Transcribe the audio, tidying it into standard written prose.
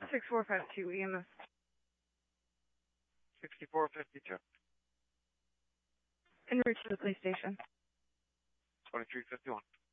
6452 EMS. 6452. En route to the police station. 2351.